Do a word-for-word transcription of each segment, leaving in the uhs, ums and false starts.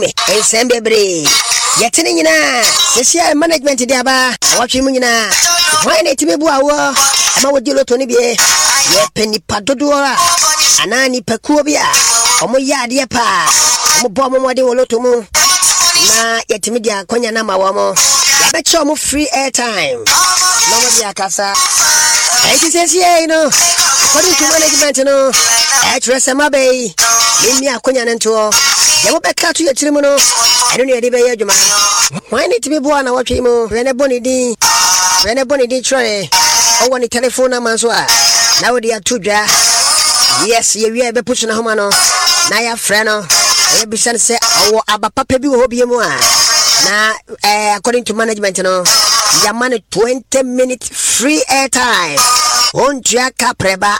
Ensemble yetene nyina sesi management dia ba awatwe mu nyina why na timi bua wo ama wodi loto ne bie ye penipa dodo a anani pekuo bia omo ya ade pa omo bo mo mode wo loto mu na yetimi dia konya na ma wo mo ya be che omo free airtime no mo dia kasa enti sesi e no according to management no e trese mabe ni akonya ne nto ya mo be ka to yetire mu no eno ne de be ye adwuma why need to be born na watwe mu rene boni din rene boni din try o woni telephone number so a na we dey atudwa yes ye wi e be push na homa no na ya frɛ no e bi san se awo abapapa bi wo hobie mu a na eh according to management no ya man twenty minutes free airtime on tua ka preba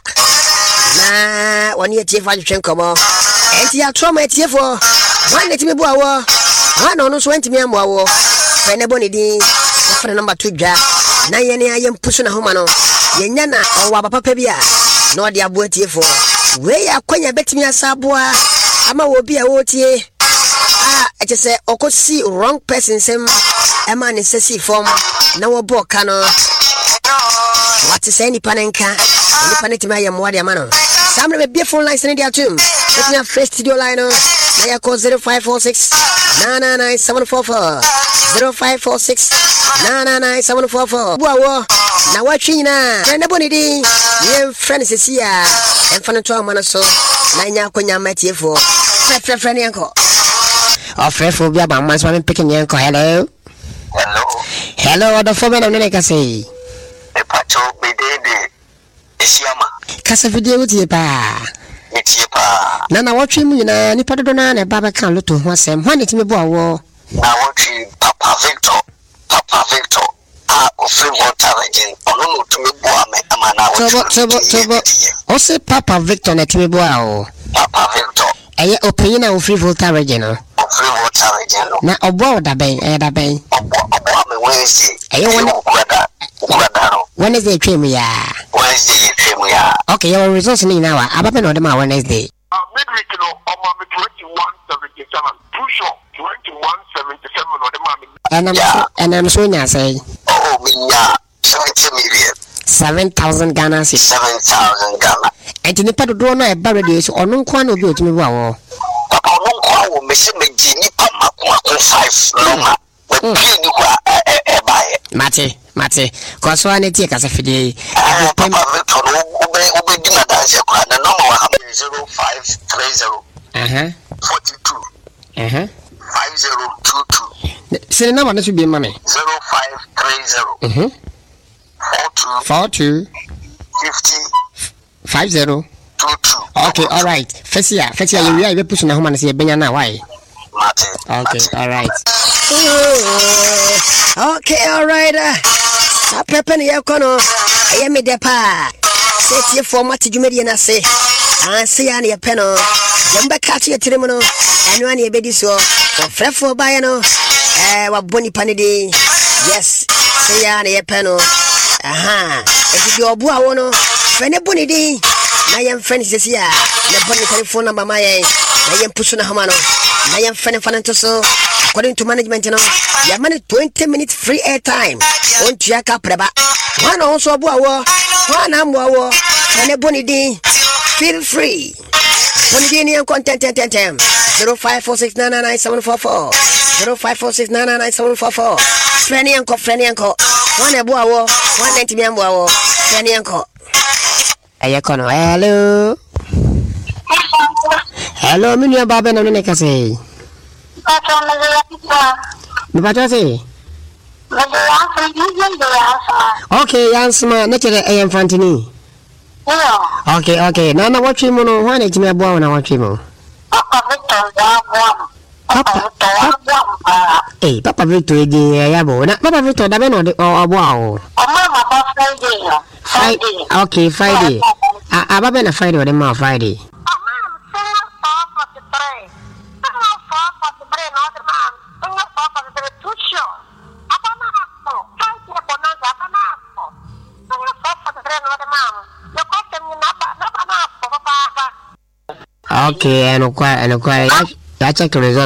na woni etie fa twetwe nkomo enti ya trauma etie fo why need to be born wo Wano no so ntimi amwa wo fene boni din fene number two dwa na ye ne ayem pusu na homa no ye nya na owa papa bia na ode abo atiefo we ya kwanya betimi asaboa ama wo bia wo tie ah eche se okosi wrong person sem ema ne sesi form na wo bo ka no what say ni panenka ni panetimi ayem wo de ama no samre be be phone line send dia tum betimi a first studio line no na ya call zero five four six nine nine nine seven four four zero five four six nine nine nine seven four four Buawo na watching na friend boni di ye friend sesia en fan to amana so na nya konya matiefo friend friend yanko o friend fo bia ba man so me pikin yanko hello hello hello the phone na ne ka say e pacho bedede esiama kasa video wutie pa metie pa na na watching mu na ni padodo na na baba kan loto ho asem ho ne timi buawo na watching Papa Victor Papa Victor ah ofri water again ono no tumi bua me ama na watching tobo tobo o se Papa Victor na timi buawo Papa Victor eye opinion na ofri water again no ofri water again na obo da ben eh da ben obo obo me Wednesday eye wona kwada kwada no Wednesday twem ya Wednesday twem ya okay your results ni na wa ababe no de ma Wednesday ah midweek no omo me twenty-one seventy-seven push up twenty-one seventy-seven no de ma me enam so enam so nya say oh me nya seventy million seven thousand Ghana cedis seven thousand Ghana enti ni padodo no e ba radio so ono nko na obi otimi bua wo papa ono nko wo me se me ji ni pa mako five no ma we pie ni kwa e e bae mate mate ko so ana tie kasa fide papa Victor no ube ube di na dance kwa na no ma zero five three zero aha forty-two aha five zero two two sele na wana so bi ma me zero five three zero mhm four two fifty five zero two two okay all right fesia fesia you we be push na homa na se benya na why mate okay all right okay all right a pepe ne yakono aye me de pa se tie format djumedi na se an se ya ne yepe no yamba ka tie tire mu no anu an ye bedi so frefo ba ye no eh wa boni panidi yes se ya ne yepe no aha e di obu awo no fene boni di na yem fene sesi ya na boni telephone number ma ye na yem pusu na homa no na yem fene fane to so according to management no ya man twenty minutes free airtime on tua ka preba wana onso obu awo wana ambo awo fene boni di feel free boni di ni content ten zero five four six nine nine nine seven four four zero five four six nine nine nine seven four four frene yanko frene yanko wana ebu awo wana ntimi ambo awo frene yanko ayekono hello hello minu ya baba na nene kase Pato mzela Nipato se mzela mzela okay yansma na chere ayem fantini yo okay okay na na watchi mu no wana timi aboa na watchi mu Papa Victor da boa Papa Victor da boa eh Papa Victor edi ya bo na Papa Victor da be no de aboa o Mama ba Friday yo Friday okay Friday ah ababe na Friday o de ma Friday okay and kwa and kwa ya check the result